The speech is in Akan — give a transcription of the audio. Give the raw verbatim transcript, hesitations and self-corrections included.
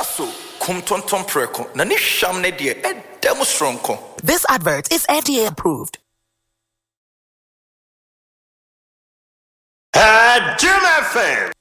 so kum tonton preko na ne sham ne de edem stronko. This advert is F D A approved. At Jim F M.